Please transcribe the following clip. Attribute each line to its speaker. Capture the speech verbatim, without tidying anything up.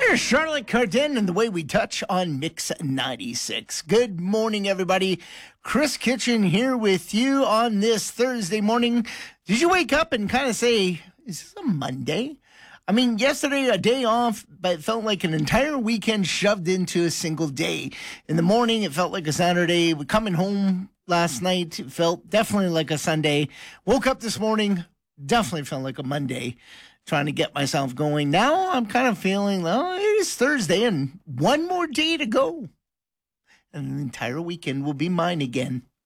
Speaker 1: Here's Charlotte Cardin and the way we touch on Mix ninety-six. Good morning, everybody. Chris Kitchen here with you on this Thursday morning. Did you wake up and kind of say, is this a Monday? I mean, yesterday, a day off, but it felt like an entire weekend shoved into a single day. In the morning, it felt like a Saturday. We're coming home last night. It felt definitely like a Sunday. Woke up this morning, definitely felt like a Monday. Trying to get myself going. Now I'm kind of feeling, well, it is Thursday and one more day to go. And the entire weekend will be mine again.